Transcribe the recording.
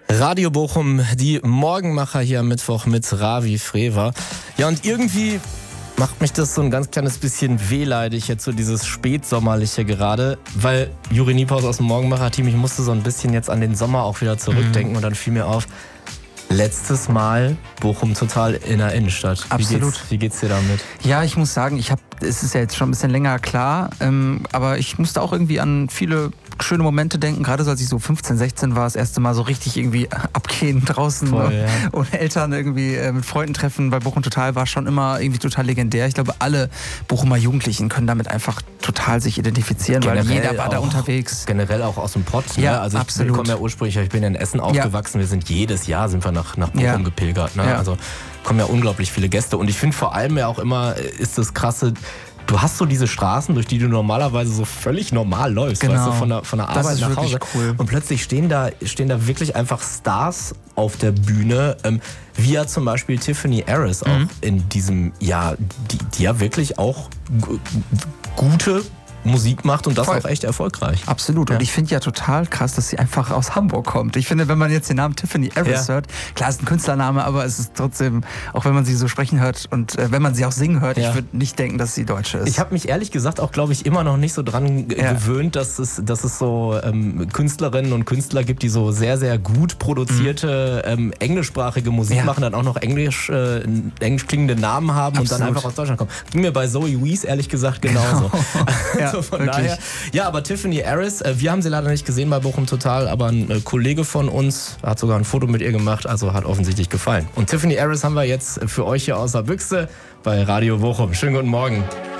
Radio Bochum, die Morgenmacher hier am Mittwoch mit Ravi Frewer. Ja, und irgendwie macht mich das so ein ganz kleines bisschen wehleidig, jetzt so dieses Spätsommerliche gerade, weil Juri Niepaus aus dem Morgenmacher-Team, ich musste so ein bisschen jetzt an den Sommer auch wieder zurückdenken und dann fiel mir auf, letztes Mal Bochum total in der Innenstadt. Absolut. Wie geht's dir damit? Ja, ich muss sagen, es ist ja jetzt schon ein bisschen länger klar, aber ich musste auch irgendwie an viele schöne Momente denken, gerade so als ich so 15, 16 war, das erste Mal so richtig irgendwie abgehen draußen. Voll, ja. Und Eltern irgendwie mit Freunden treffen bei Bochum Total war schon immer irgendwie total legendär. Ich glaube, alle Bochumer Jugendlichen können damit einfach total sich identifizieren, weil jeder war da unterwegs. Generell auch aus dem Pott. Ja, ne? Also absolut. Ich komme ja ursprünglich, ich bin in Essen aufgewachsen, wir sind jedes Jahr nach Bochum gepilgert. Ne? Ja. Also kommen ja unglaublich viele Gäste und ich finde vor allem ja auch immer, ist das Krasse, du hast so diese Straßen, durch die du normalerweise so völlig normal läufst, Genau. weißt du, von der Arbeit nach Hause. Cool. Und plötzlich stehen da wirklich einfach Stars auf der Bühne, wie ja zum Beispiel Tiffany Harris auch in diesem Jahr, die ja wirklich auch gute Musik macht und das Voll. auch echt erfolgreich. Absolut. Ja. Und ich finde ja total krass, dass sie einfach aus Hamburg kommt. Ich finde, wenn man jetzt den Namen Tiffany Harris hört, klar, ist ein Künstlername, aber es ist trotzdem, auch wenn man sie so sprechen hört und wenn man sie auch singen hört, ich würde nicht denken, dass sie Deutsche ist. Ich habe mich ehrlich gesagt auch, glaube ich, immer noch nicht so dran gewöhnt, dass es so Künstlerinnen und Künstler gibt, die so sehr, sehr gut produzierte englischsprachige Musik machen, dann auch noch englisch klingende Namen haben und dann einfach aus Deutschland kommen. Ging mir bei Zoe Wees ehrlich gesagt genauso. Ja, also von wirklich. daher. Ja, aber Tiffany Harris, wir haben sie leider nicht gesehen bei Bochum Total, aber ein Kollege von uns hat sogar ein Foto mit ihr gemacht, also hat offensichtlich gefallen. Und Tiffany Harris haben wir jetzt für euch hier aus der Büchse bei Radio Bochum. Schönen guten Morgen.